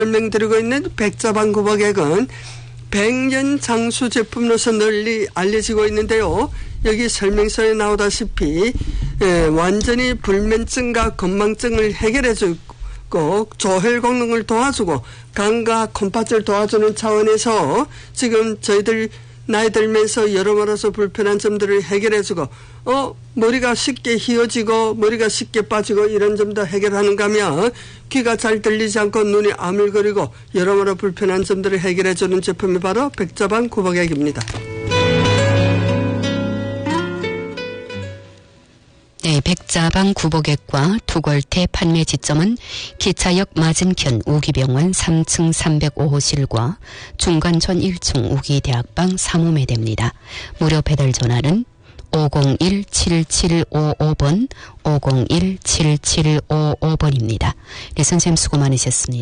설명드리고 있는 백자방 구박액은 100년 장수 제품으로서 널리 알려지고 있는데요. 여기 설명서에 나오다시피 완전히 불면증과 건망증을 해결해주고 조혈功能을 도와주고 간과 콩팥을 도와주는 차원에서 지금 저희들 나이 들면서 여러모로서 불편한 점들을 해결해주고 머리가 쉽게 휘어지고 머리가 쉽게 빠지고 이런 점도 해결하는가 하면 귀가 잘 들리지 않고 눈이 아물거리고 여러모로 불편한 점들을 해결해주는 제품이 바로 백자방 구박액입니다. 네, 백자방 구복액과 투골태 판매 지점은 기차역 맞은편 우기병원 3층 305호실과 중간촌 1층 우기대학방 3호매대입니다. 무료 배달 전화는 501-7755번, 501-7755번입니다. 네, 선생님 수고 많으셨습니다.